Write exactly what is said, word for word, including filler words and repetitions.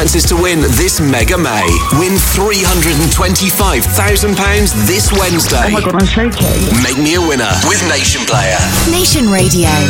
chances to win this Mega May. Win three hundred twenty-five thousand pounds this Wednesday. Oh my God, I'm shaking. Make me a winner with Nation Player. Nation Radio.